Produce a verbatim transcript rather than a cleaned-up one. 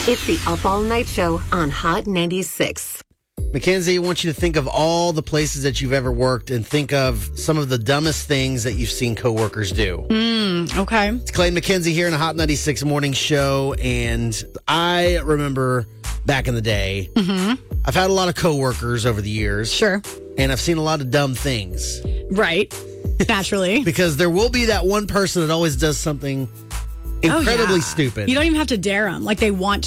It's the Up All Night Show on Hot ninety-six. Mackenzie, I want you to think of all the places that you've ever worked and think of some of the dumbest things that you've seen coworkers do. Mm, okay. It's Clay and Mackenzie here in a Hot ninety-six morning show, and I remember back in the day, Mm-hmm. I've had a lot of coworkers over the years. Sure. And I've seen a lot of dumb things. Right. Naturally. Because there will be that one person that always does something incredibly oh, yeah. stupid. You don't even have to dare them. Like, they want